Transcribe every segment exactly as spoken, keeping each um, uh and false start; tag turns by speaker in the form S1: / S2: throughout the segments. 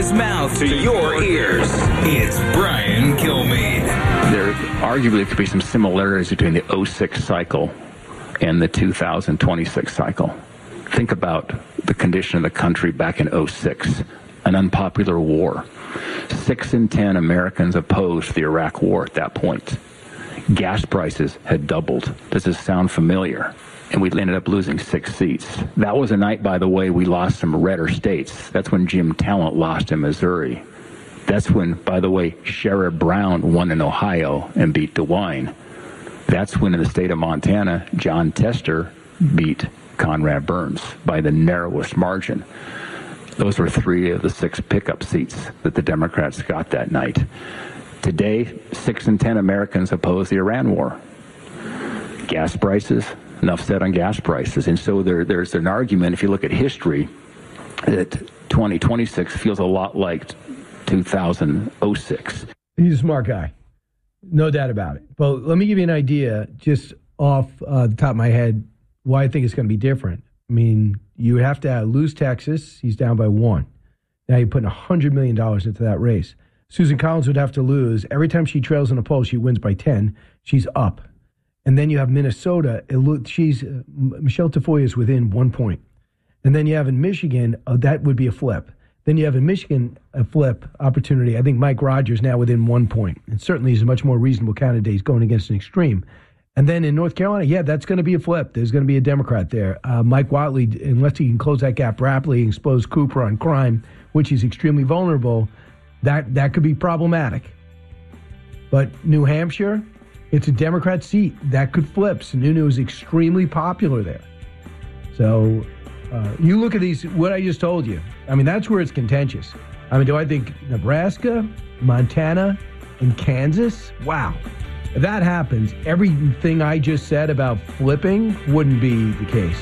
S1: his mouth to your ears. It's Brian Kilmeade.
S2: There arguably could be some similarities between the oh six cycle and the two thousand twenty-six cycle. Think about the condition of the country back in oh six, an unpopular war. Six in ten Americans opposed the Iraq War at that point. Gas prices had doubled. Does this sound familiar? And we ended up losing six seats. That was a night, by the way, we lost some redder states. That's when Jim Talent lost in Missouri. That's when, by the way, Sherrod Brown won in Ohio and beat DeWine. That's when, in the state of Montana, John Tester beat Conrad Burns by the narrowest margin. Those were three of the six pickup seats that the Democrats got that night. Today, six in ten Americans oppose the Iran war. Gas prices, enough said on gas prices. And so there, there's an argument, if you look at history, that twenty twenty-six feels a lot like two thousand six.
S3: He's a smart guy. No doubt about it. But let me give you an idea, just off uh, the top of my head, why I think it's going to be different. I mean, you have to lose Texas. He's down by one. Now you're putting one hundred million dollars into that race. Susan Collins would have to lose. Every time she trails in a poll, she wins by ten. She's up. And then you have Minnesota. It look, she's uh, Michelle Tafoya is within one point. And then you have in Michigan, uh, that would be a flip. Then you have in Michigan a flip opportunity. I think Mike Rogers now within one point. And certainly he's a much more reasonable candidate. He's going against an extreme. And then in North Carolina, yeah, that's going to be a flip. There's going to be a Democrat there. Uh, Mike Whatley, unless he can close that gap rapidly and expose Cooper on crime, which is extremely vulnerable, that, that could be problematic. But New Hampshire, it's a Democrat seat. That could flip. Sununu is extremely popular there. So uh, you look at these, what I just told you. I mean, that's where it's contentious. I mean, do I think Nebraska, Montana, and Kansas? Wow. If that happens, everything I just said about flipping wouldn't be the case.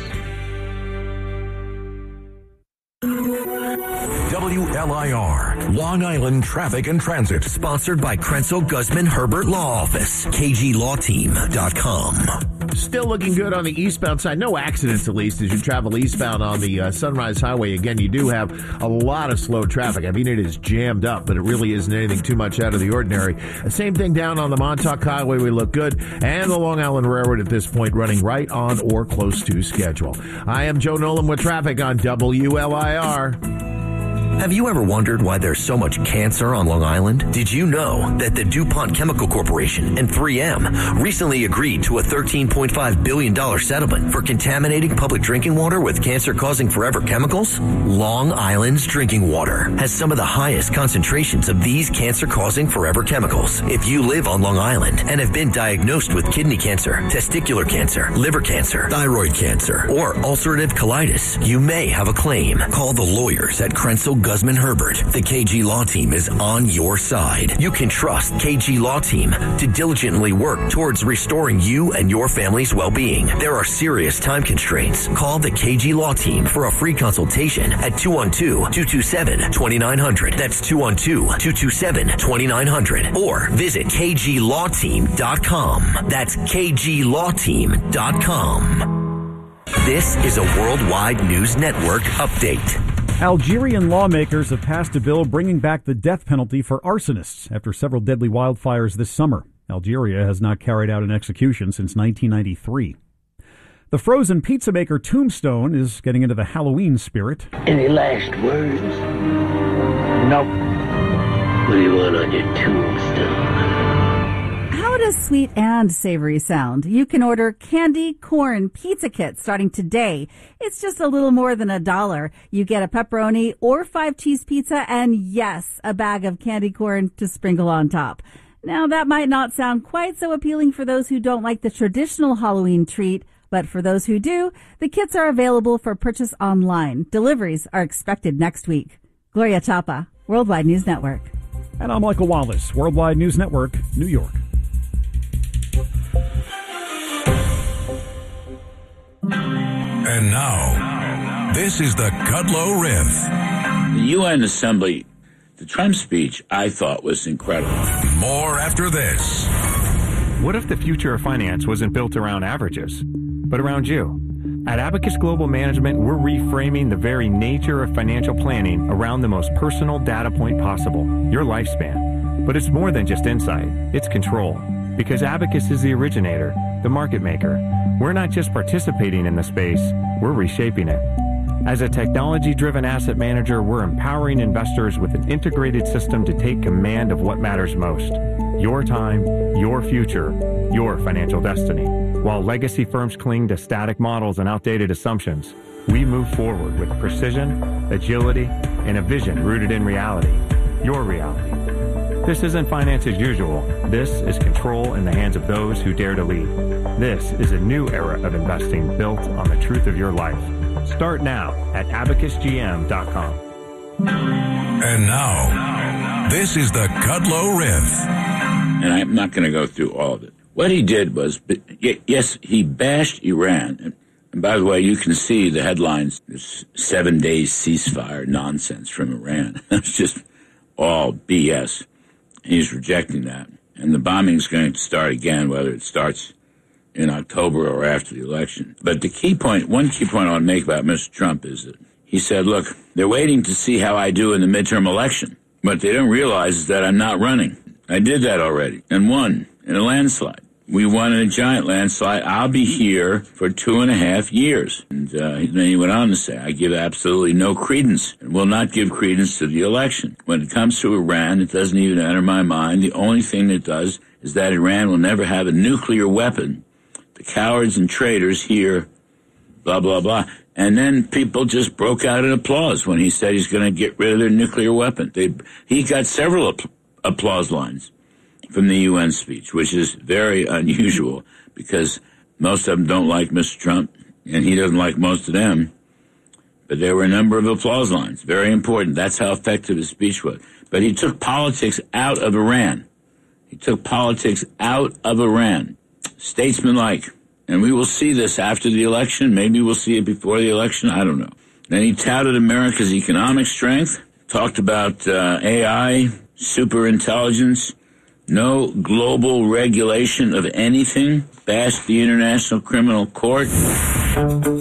S4: W L I R, Long Island Traffic and Transit.
S5: Sponsored by Krenzel Guzman Herbert Law Office. K G law team dot com.
S6: Still looking good on the eastbound side. No accidents, at least, as you travel eastbound on the uh, Sunrise Highway. Again, you do have a lot of slow traffic. I mean, it is jammed up, but it really isn't anything too much out of the ordinary. Same thing down on the Montauk Highway. We look good. And the Long Island Railroad at this point running right on or close to schedule. I am Joe Nolan with traffic on W L I R.
S5: Have you ever wondered why there's so much cancer on Long Island? Did you know that the DuPont Chemical Corporation and three M recently agreed to a thirteen point five billion dollars settlement for contaminating public drinking water with cancer-causing forever chemicals? Long Island's drinking water has some of the highest concentrations of these cancer-causing forever chemicals. If you live on Long Island and have been diagnosed with kidney cancer, testicular cancer, liver cancer, thyroid cancer, or ulcerative colitis, you may have a claim. Call the lawyers at Krenzel Guzman Herbert. The K G Law Team is on your side. You can trust K G Law Team to diligently work towards restoring you and your family's well-being. There are serious time constraints. Call the K G Law Team for a free consultation at two one two, two two seven, two nine zero zero. That's two one two, two two seven, two nine zero zero. Or visit K G law team dot com. That's K G law team dot com. This is a Worldwide News Network update.
S7: Algerian lawmakers have passed a bill bringing back the death penalty for arsonists after several deadly wildfires this summer. Algeria has not carried out an execution since nineteen ninety-three. The frozen pizza maker Tombstone is getting into the Halloween spirit.
S8: Any last words? Nope. What do you want on your tombstone?
S9: How does sweet and savory sound? You can order candy corn pizza kits starting today. It's just a little more than a dollar. You get a pepperoni or five cheese pizza and, yes, a bag of candy corn to sprinkle on top. Now, that might not sound quite so appealing for those who don't like the traditional Halloween treat, but for those who do, the kits are available for purchase online. Deliveries are expected next week. Gloria Chapa, Worldwide News Network.
S7: And I'm Michael Wallace, Worldwide News Network, New York.
S4: And now, this is the Kudlow Riff.
S10: The U N Assembly, the Trump speech, I thought was incredible.
S4: More after this.
S11: What if the future of finance wasn't built around averages, but around you? At Abacus Global Management, we're reframing the very nature of financial planning around the most personal data point possible, your lifespan. But it's more than just insight, it's control. Because Abacus is the originator, the market maker. We're not just participating in the space, we're reshaping it. As a technology-driven asset manager, we're empowering investors with an integrated system to take command of what matters most. Your time, your future, your financial destiny. While legacy firms cling to static models and outdated assumptions, we move forward with precision, agility, and a vision rooted in reality. Your reality. This isn't finance as usual. This is control in the hands of those who dare to lead. This is a new era of investing built on the truth of your life. Start now at abacus g m dot com.
S4: And now, this is the Kudlow Riff.
S10: And I'm not going to go through all of it. What he did was, yes, he bashed Iran. And by the way, you can see the headlines, this seven days ceasefire nonsense from Iran. It's just all B S. He's rejecting that. And the bombing is going to start again, whether it starts in October or after the election. But the key point, one key point I want to make about Mister Trump is that he said, look, they're waiting to see how I do in the midterm election. What they don't realize is that I'm not running. I did that already and won in a landslide. We won in a giant landslide. I'll be here for two and a half years. And uh, then he went on to say, I give absolutely no credence and will not give credence to the election. When it comes to Iran, it doesn't even enter my mind. The only thing it does is that Iran will never have a nuclear weapon. The cowards and traitors here, blah, blah, blah. And then people just broke out in applause when he said he's going to get rid of their nuclear weapon. They, he got several app- applause lines from the U N speech, which is very unusual because most of them don't like Mister Trump, and he doesn't like most of them. But there were a number of applause lines. Very important. That's how effective his speech was. But he took politics out of Iran. He took politics out of Iran. Statesmanlike. And we will see this after the election. Maybe we'll see it before the election. I don't know. Then he touted America's economic strength, talked about uh, A I, superintelligence, no global regulation of anything, bashed the International Criminal Court.